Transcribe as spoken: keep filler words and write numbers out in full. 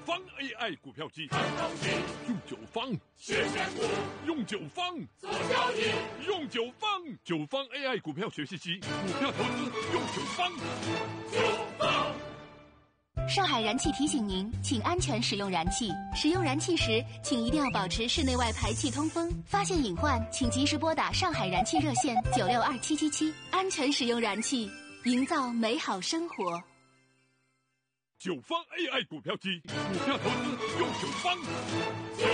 方 A I 股票机， 看投机， 用九方学选股， 用九方做交易， 用九方九方 A I 股票学习机，股票投资用九方。 九方。 上海燃气提醒您，请安全使用燃气。使用燃气时，请一定要保持室内外排气通风。发现隐患，请及时拨打上海燃气热线九六二七七七。安全使用燃气，营造美好生活。 九方 A I 股票机，股票投资用九方。